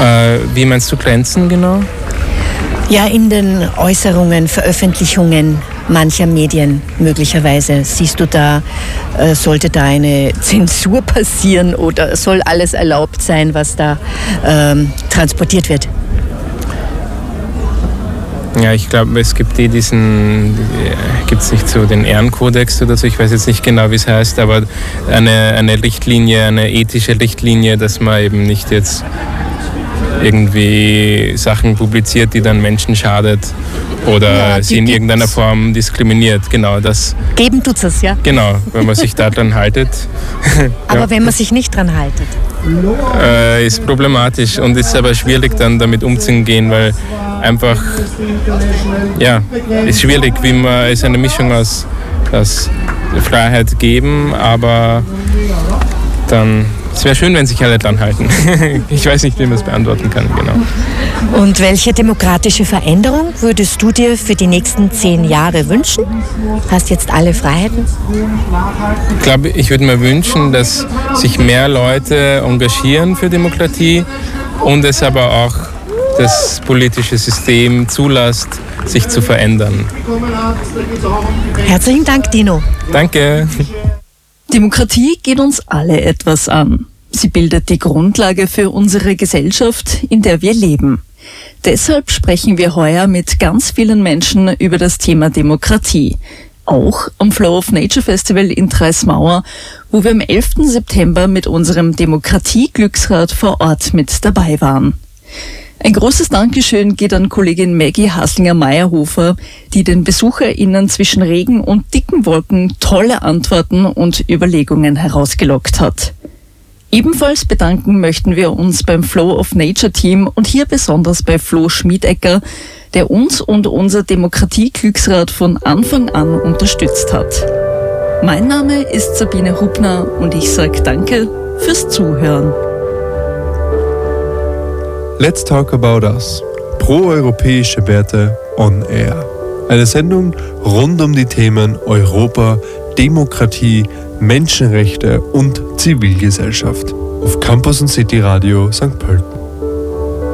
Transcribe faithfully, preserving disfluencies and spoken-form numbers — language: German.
Äh, wie meinst du Grenzen genau? Ja, in den Äußerungen, Veröffentlichungen mancher Medien möglicherweise. Siehst du da, äh, sollte da eine Zensur passieren oder soll alles erlaubt sein, was da ähm, transportiert wird? Ja, ich glaube, es gibt eh diesen, gibt es nicht so den Ehrenkodex oder so, ich weiß jetzt nicht genau, wie es heißt, aber eine, eine Richtlinie, eine ethische Richtlinie, dass man eben nicht jetzt irgendwie Sachen publiziert, die dann Menschen schadet oder ja, sie in irgendeiner Form diskriminiert. Genau, das. Geben tut's es, ja? Genau, wenn man sich daran haltet. Aber ja. wenn man sich nicht dran haltet? Äh, ist problematisch und ist aber schwierig dann damit umzugehen, weil einfach, ja, ist schwierig, wie man, ist eine Mischung aus, aus Freiheit geben, aber dann, es wäre schön, wenn sich alle dran halten. Ich weiß nicht, wie man es beantworten kann, genau. Und welche demokratische Veränderung würdest du dir für die nächsten zehn Jahre wünschen? Hast jetzt alle Freiheiten? Ich glaube, ich würde mir wünschen, dass sich mehr Leute engagieren für Demokratie und es aber auch das politische System zulässt, sich zu verändern. Herzlichen Dank, Dino. Danke. Demokratie geht uns alle etwas an. Sie bildet die Grundlage für unsere Gesellschaft, in der wir leben. Deshalb sprechen wir heuer mit ganz vielen Menschen über das Thema Demokratie. Auch am Flow of Nature Festival in Treismauer, wo wir am elften September mit unserem Demokratie-Glücksrad vor Ort mit dabei waren. Ein großes Dankeschön geht an Kollegin Maggie Haslinger-Meyerhofer, die den BesucherInnen zwischen Regen und dicken Wolken tolle Antworten und Überlegungen herausgelockt hat. Ebenfalls bedanken möchten wir uns beim Flow of Nature Team und hier besonders bei Flo Schmiedecker, der uns und unser Demokratie-Glücksrad von Anfang an unterstützt hat. Mein Name ist Sabine Hubner und ich sage Danke fürs Zuhören. Let's Talk About Us. Pro-europäische Werte on Air. Eine Sendung rund um die Themen Europa, Demokratie, Menschenrechte und Zivilgesellschaft. Auf Campus und City Radio Sankt Pölten.